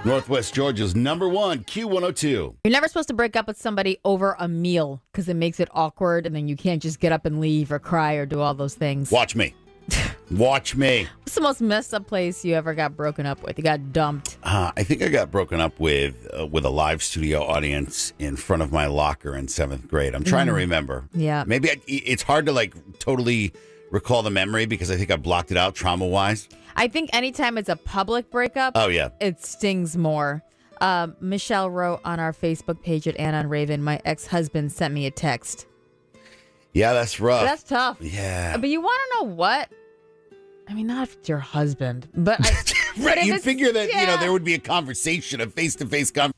Northwest Georgia's number one, Q102. You're never supposed to break up with somebody over a meal because it makes it awkward and then you can't just get up and leave or cry or do all those things. Watch me. Watch me. What's the most messed up place you ever got broken up with? You got dumped. I think I got broken up with a live studio audience in front of my locker in 7th grade. I'm trying to remember. Yeah. Maybe it's hard to totally recall the memory because I think I blocked it out trauma-wise. I think anytime it's a public breakup, Oh, yeah. it stings more. Michelle wrote on our Facebook page at Anna and Raven, my ex-husband sent me a text. Yeah, that's rough. That's tough. Yeah. But you want to know what? I mean, not if it's your husband, but Right, you'd figure that, yeah. there would be a conversation, a face-to-face conversation.